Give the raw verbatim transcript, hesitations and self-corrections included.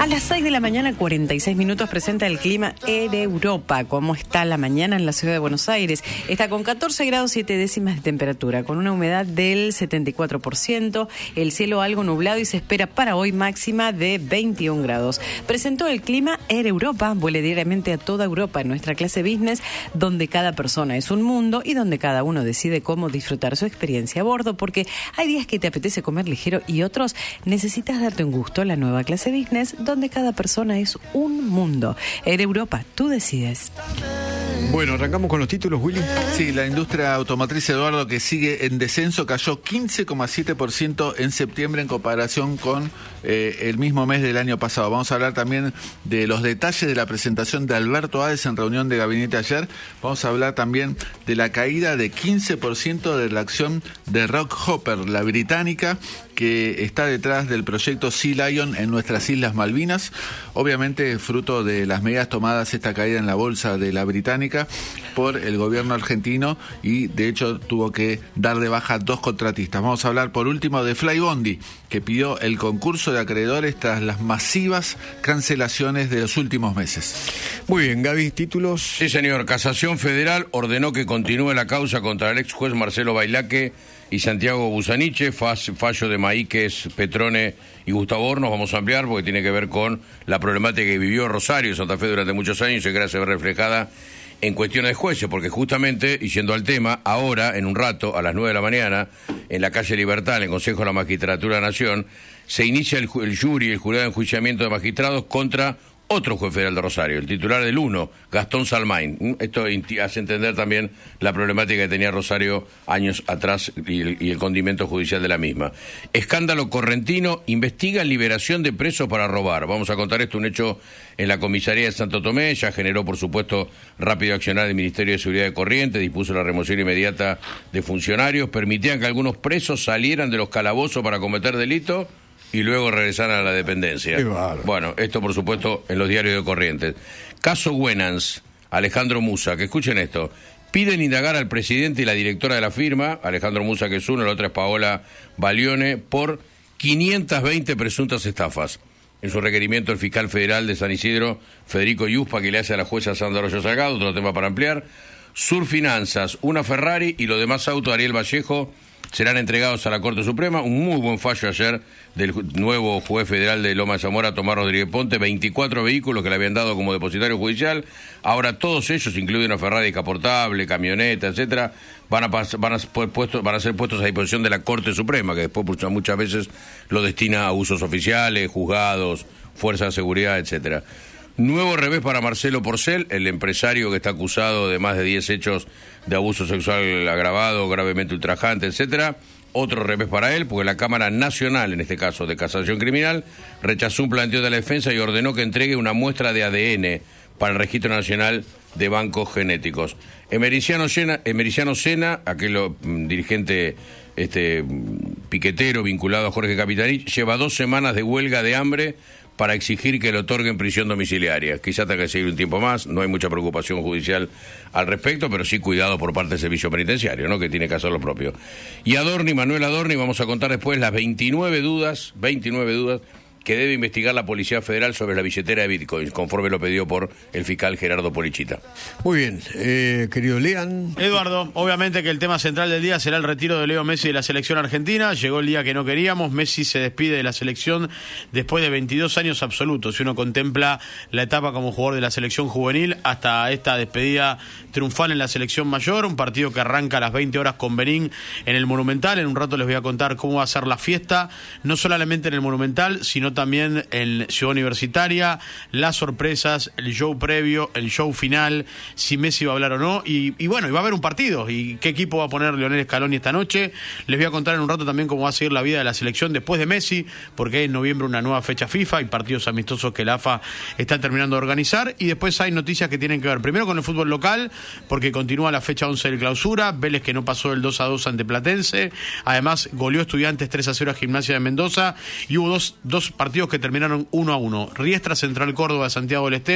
A las seis de la mañana, cuarenta y seis minutos, presenta el clima en Europa. ¿Cómo está la mañana en la ciudad de Buenos Aires? Está con catorce grados siete décimas de temperatura, con una humedad del setenta y cuatro por ciento, el cielo algo nublado y se espera para hoy máxima de veintiún grados. Presentó el clima en Europa. Vuele diariamente a toda Europa en nuestra clase business, donde cada persona es un mundo y donde cada uno decide cómo disfrutar su experiencia a bordo, porque hay días que te apetece comer ligero y otros necesitas darte un gusto. La nueva clase business, donde cada persona es un mundo. En Europa, tú decides. Bueno, arrancamos con los títulos, Willy. Sí, la industria automotriz, Eduardo, que sigue en descenso, cayó quince coma siete por ciento en septiembre en comparación con eh, el mismo mes del año pasado. Vamos a hablar también de los detalles de la presentación de Alberto Ades en reunión de gabinete ayer. Vamos a hablar también de la caída de quince por ciento de la acción de Rockhopper, la británica, que está detrás del proyecto Sea Lion en nuestras Islas Malvinas. Obviamente, fruto de las medidas tomadas, esta caída en la bolsa de la británica por el gobierno argentino, y de hecho tuvo que dar de baja dos contratistas. Vamos a hablar por último de Flybondi, que pidió el concurso de acreedores tras las masivas cancelaciones de los últimos meses. Muy bien, Gaby, títulos. Sí, señor. Casación Federal ordenó que continúe la causa contra el ex juez Marcelo Bailaque y Santiago Busaniche, fallo de Maíquez, Petrone y Gustavo Hornos. Vamos a ampliar porque tiene que ver con la problemática que vivió Rosario y Santa Fe durante muchos años y que ahora se ve reflejada en cuestiones de jueces, porque justamente, y yendo al tema, ahora, en un rato, a las nueve de la mañana, en la calle Libertad, en el Consejo de la Magistratura de la Nación, se inicia el, el jury, el jurado de enjuiciamiento de magistrados contra otro juez federal de Rosario, el titular del uno, Gastón Salmain. Esto hace entender también la problemática que tenía Rosario años atrás y el, y el condimento judicial de la misma. Escándalo correntino, investiga liberación de presos para robar. Vamos a contar esto, un hecho en la comisaría de Santo Tomé. Ya generó, por supuesto, rápido accionar del Ministerio de Seguridad de Corrientes, dispuso la remoción inmediata de funcionarios, permitían que algunos presos salieran de los calabozos para cometer delitos y luego regresar a la dependencia. Bueno, esto por supuesto en los diarios de Corrientes. Caso Wenans, Alejandro Musa, que escuchen esto. Piden indagar al presidente y la directora de la firma, Alejandro Musa, que es uno, la otra es Paola Balione, por quinientas veinte presuntas estafas. En su requerimiento, el fiscal federal de San Isidro, Federico Yuspa, que le hace a la jueza Sandra Arroyo Salgado, otro tema para ampliar. Surfinanzas, una Ferrari y los demás autos de Ariel Vallejo serán entregados a la Corte Suprema. Un muy buen fallo ayer del nuevo juez federal de Loma de Zamora, Tomás Rodríguez Ponte. veinticuatro vehículos que le habían dado como depositario judicial. Ahora todos ellos, incluyen una Ferrari descaportable, camioneta, etcétera, van a, pas- van, a puesto, van a ser puestos a disposición de la Corte Suprema, que después muchas veces lo destina a usos oficiales, juzgados, fuerzas de seguridad, etcétera. Nuevo revés para Marcelo Porcel, el empresario que está acusado de más de diez hechos de abuso sexual agravado, gravemente ultrajante, etcétera. Otro revés para él, porque la Cámara Nacional, en este caso de Casación Criminal, rechazó un planteo de la defensa y ordenó que entregue una muestra de A D N para el Registro Nacional de Bancos Genéticos. Emericiano Sena, Emericiano Sena, aquel um, dirigente este, piquetero vinculado a Jorge Capitanich, lleva dos semanas de huelga de hambre para exigir que le otorguen prisión domiciliaria. Quizá tenga que seguir un tiempo más, no hay mucha preocupación judicial al respecto, pero sí cuidado por parte del servicio penitenciario, ¿no?, que tiene que hacer lo propio. Y Adorni, Manuel Adorni, vamos a contar después las veintinueve dudas, veintinueve dudas que debe investigar la Policía Federal sobre la billetera de Bitcoin, conforme lo pidió por el fiscal Gerardo Polichita. Muy bien, eh, querido Lean. Eduardo, obviamente que el tema central del día será el retiro de Leo Messi de la selección argentina. Llegó el día que no queríamos. Messi se despide de la selección después de veintidós años absolutos. Si uno contempla la etapa como jugador de la selección juvenil hasta esta despedida triunfal en la selección mayor, un partido que arranca a las veinte horas con Benín en el Monumental. En un rato les voy a contar cómo va a ser la fiesta, no solamente en el Monumental, sino también en Ciudad Universitaria, las sorpresas, el show previo, el show final, si Messi va a hablar o no, y, y bueno, y va a haber un partido, y qué equipo va a poner Lionel Scaloni esta noche. Les voy a contar en un rato también cómo va a seguir la vida de la selección después de Messi, porque hay en noviembre una nueva fecha FIFA y partidos amistosos que la A F A está terminando de organizar, y después hay noticias que tienen que ver primero con el fútbol local, porque continúa la fecha once del Clausura, Vélez que no pasó el dos a dos ante Platense, además goleó Estudiantes tres a cero a Gimnasia de Mendoza, y hubo dos, dos partidos que terminaron uno a uno. Riestra Central Córdoba, Santiago del Estero.